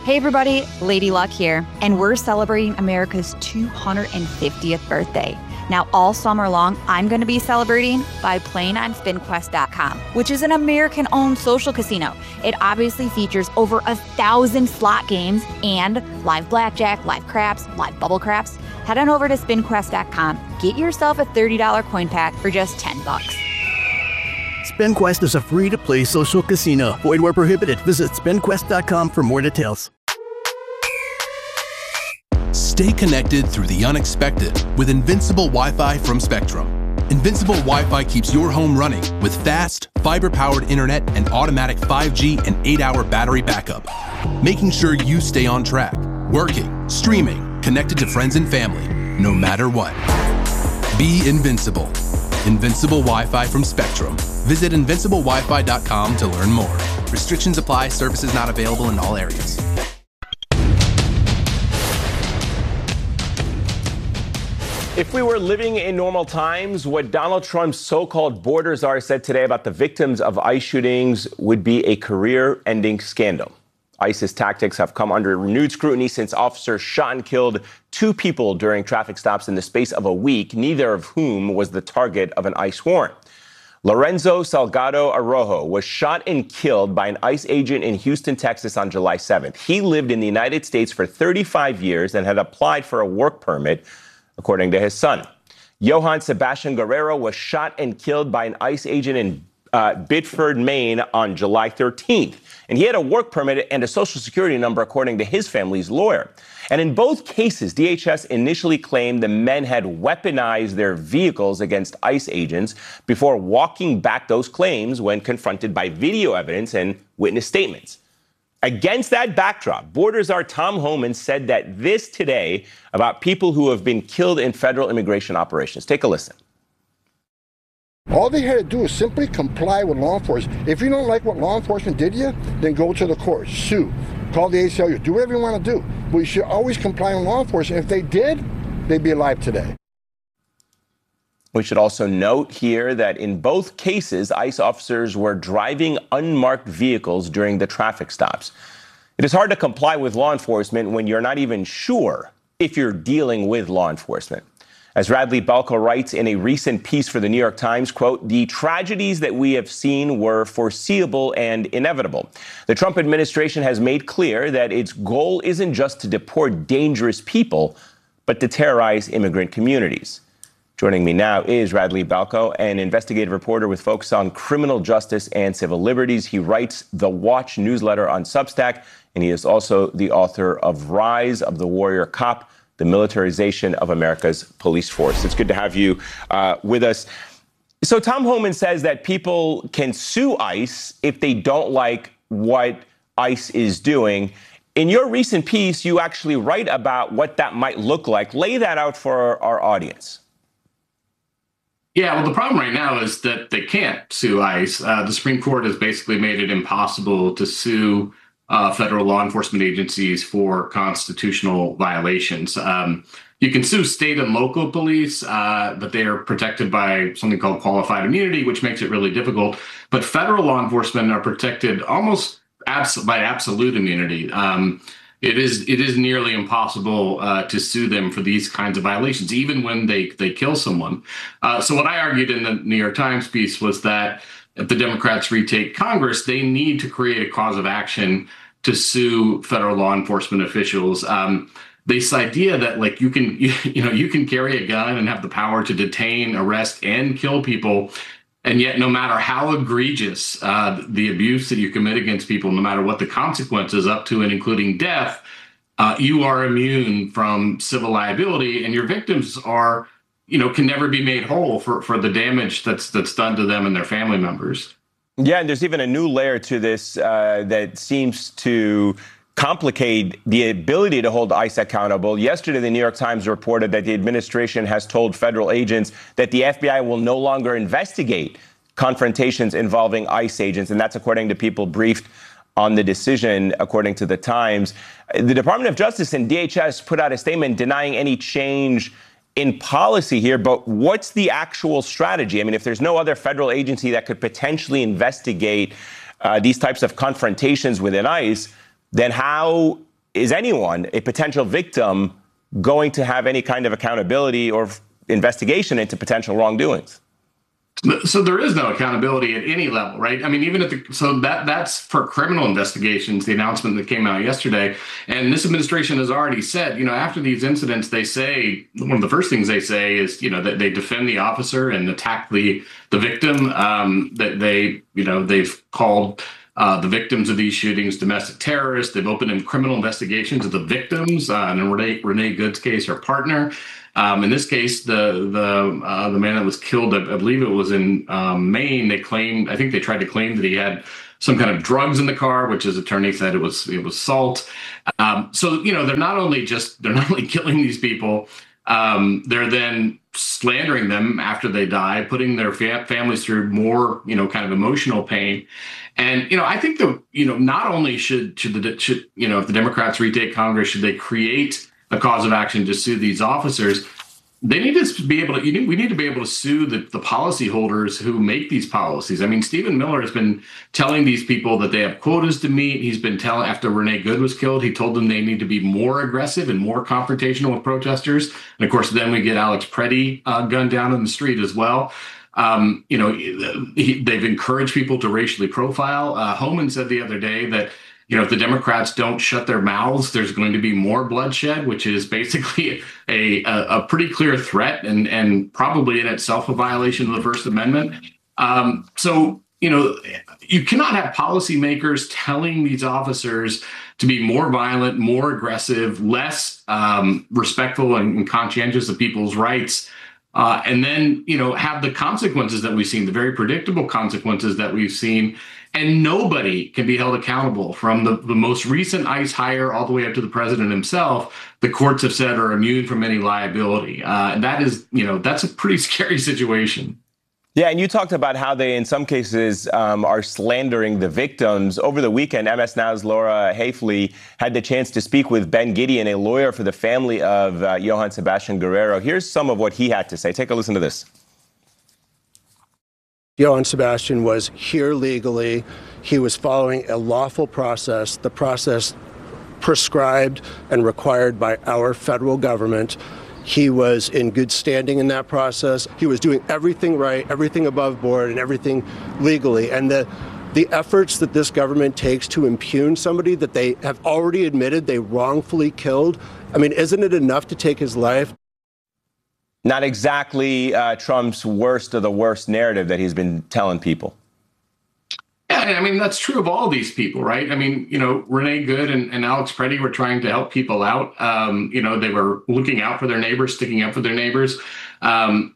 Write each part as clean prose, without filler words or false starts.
Hey everybody, Lady Luck here, and we're celebrating America's 250th birthday. Now, all summer long, I'm going to be celebrating by playing on SpinQuest.com, which is an American-owned social casino. It obviously features over 1,000 slot games and live blackjack, live craps, live bubble craps. Head on over to SpinQuest.com, get yourself a $30 coin pack for just $10. SpinQuest is a free-to-play social casino. Void where prohibited. Visit SpinQuest.com for more details. Stay connected through the unexpected with Invincible Wi-Fi from Spectrum. Invincible Wi-Fi keeps your home running with fast, fiber-powered internet and automatic 5G and 8-hour battery backup, making sure you stay on track, working, streaming, connected to friends and family, no matter what. Be invincible. Invincible Wi-Fi from Spectrum. Visit invinciblewifi.com to learn more. Restrictions apply. Services not available in all areas. If we were living in normal times, what Donald Trump's so-called border czar said today about the victims of ICE shootings would be a career-ending scandal. ICE's tactics have come under renewed scrutiny since officers shot and killed 2 people during traffic stops in the space of a week, neither of whom was the target of an ICE warrant. Lorenzo Salgado Arrojo was shot and killed by an ICE agent in Houston, Texas on July 7th. He lived in the United States for 35 years and had applied for a work permit, according to his son. Johann Sebastian Guerrero was shot and killed by an ICE agent in Biddeford, Maine on July 13th. And he had a work permit and a social security number, according to his family's lawyer. And in both cases, DHS initially claimed the men had weaponized their vehicles against ICE agents before walking back those claims when confronted by video evidence and witness statements. Against that backdrop, border czar Tom Homan said that this today about people who have been killed in federal immigration operations. Take a listen. All they had to do is simply comply with law enforcement. If you don't like what law enforcement did to you, then go to the courts, sue, call the ACLU, do whatever you want to do. But you should always comply with law enforcement. If they did, they'd be alive today. We should also note here that in both cases, ICE officers were driving unmarked vehicles during the traffic stops. It is hard to comply with law enforcement when you're not even sure if you're dealing with law enforcement. As Radley Balko writes in a recent piece for the New York Times, quote, "The tragedies that we have seen were foreseeable and inevitable. The Trump administration has made clear that its goal isn't just to deport dangerous people, but to terrorize immigrant communities." Joining me now is Radley Balko, an investigative reporter with focus on criminal justice and civil liberties. He writes the Watch newsletter on Substack, and he is also the author of Rise of the Warrior Cop, the Militarization of America's Police Force. It's good to have you with us. So Tom Homan says that people can sue ICE if they don't like what ICE is doing. In your recent piece, you actually write about what that might look like. Lay that out for our audience. Yeah, well, the problem right now is that they can't sue ICE. The Supreme Court has basically made it impossible to sue federal law enforcement agencies for constitutional violations. You can sue state and local police, but they are protected by something called qualified immunity, which makes it really difficult. But federal law enforcement are protected almost by absolute immunity. It is nearly impossible to sue them for these kinds of violations, even when they kill someone. So what I argued in the New York Times piece was that if the Democrats retake Congress, they need to create a cause of action to sue federal law enforcement officials. This idea that like you can carry a gun and have the power to detain, arrest, and kill people, and yet no matter how egregious the abuse that you commit against people, no matter what the consequences up to and including death, you are immune from civil liability, and your victims are, can never be made whole for the damage that's done to them and their family members. Yeah, and there's even a new layer to this that seems to complicate the ability to hold ICE accountable. Yesterday, the New York Times reported that the administration has told federal agents that the FBI will no longer investigate confrontations involving ICE agents, and that's according to people briefed on the decision, according to the Times. The Department of Justice and DHS put out a statement denying any change in policy here, but what's the actual strategy? I mean, if there's no other federal agency that could potentially investigate these types of confrontations within ICE, then how is anyone, a potential victim, going to have any kind of accountability or investigation into potential wrongdoings? So there is no accountability at any level, right? I mean, even at that's for criminal investigations, the announcement that came out yesterday. And this administration has already said, after these incidents, they say, one of the first things they say is, that they defend the officer and attack the victim, that they've called the victims of these shootings domestic terrorists. They've opened in criminal investigations of the victims, and in Renee Good's case, her partner. In this case, the man that was killed, I believe it was in Maine. I think they tried to claim that he had some kind of drugs in the car, which his attorney said it was salt. So they're not only killing these people, they're then slandering them after they die, putting their families through more kind of emotional pain. And I think that not only should if the Democrats retake Congress, should they create a cause of action to sue these officers, they need to be able to. We need to be able to sue the policyholders who make these policies. I mean, Stephen Miller has been telling these people that they have quotas to meet. He's been telling, after Renee Good was killed, he told them they need to be more aggressive and more confrontational with protesters. And of course, then we get Alex Preddy gunned down in the street as well. They've encouraged people to racially profile. Homan said the other day that if the Democrats don't shut their mouths, there's going to be more bloodshed, which is basically a pretty clear threat and probably in itself a violation of the First Amendment. So you cannot have policymakers telling these officers to be more violent, more aggressive, less respectful and conscientious of people's rights. And then, have the consequences that we've seen, the very predictable consequences that we've seen. And nobody can be held accountable, from the most recent ICE hire all the way up to the president himself. The courts have said are immune from any liability. And that is, that's a pretty scary situation. Yeah, and you talked about how they, in some cases, are slandering the victims. Over the weekend, MS Now's Laura Hafley had the chance to speak with Ben Gideon, a lawyer for the family of Johann Sebastian Guerrero. Here's some of what he had to say. Take a listen to this. Johann Sebastian was here legally. He was following a lawful process, the process prescribed and required by our federal government. He was in good standing in that process. He was doing everything right, everything above board, and everything legally. And the efforts that this government takes to impugn somebody that they have already admitted they wrongfully killed, I mean, isn't it enough to take his life? Not exactly Trump's worst of the worst narrative that he's been telling people. Yeah, I mean, that's true of all these people, right? I mean, Renee Good and Alex Preddy were trying to help people out. They were looking out for their neighbors, sticking up for their neighbors. And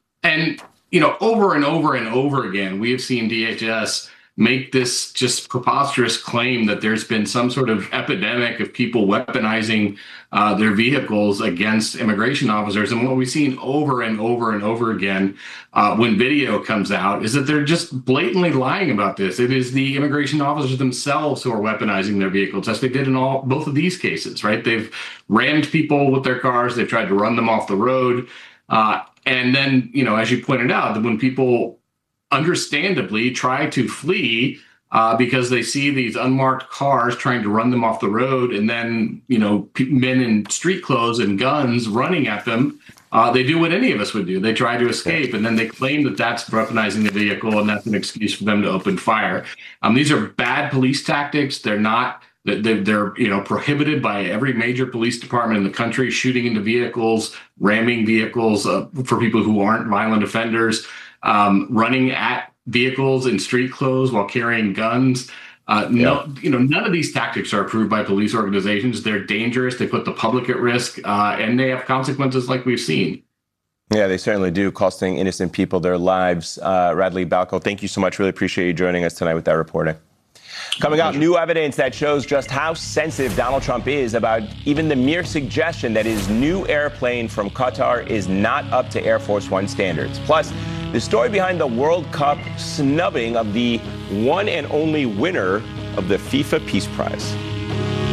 over and over and over again, we have seen DHS make this just preposterous claim that there's been some sort of epidemic of people weaponizing their vehicles against immigration officers. And what we've seen over and over and over again when video comes out is that they're just blatantly lying about this. It is the immigration officers themselves who are weaponizing their vehicles, as they did in both of these cases, right? They've rammed people with their cars. They've tried to run them off the road. And then, as you pointed out, that when people understandably try to flee because they see these unmarked cars trying to run them off the road, and then men in street clothes and guns running at them, they do what any of us would do. They try to escape, and then they claim that that's weaponizing the vehicle, and that's an excuse for them to open fire. These are bad police tactics. They're not. They're prohibited by every major police department in the country. Shooting into vehicles, ramming vehicles for people who aren't violent offenders. Running at vehicles in street clothes while carrying guns. None of these tactics are approved by police organizations. They're dangerous. They put the public at risk, and they have consequences like we've seen. Yeah, they certainly do, costing innocent people their lives. Radley Balko, thank you so much. Really appreciate you joining us tonight with that reporting. Coming up, new evidence that shows just how sensitive Donald Trump is about even the mere suggestion that his new airplane from Qatar is not up to Air Force One standards. Plus, the story behind the World Cup snubbing of the one and only winner of the FIFA Peace Prize.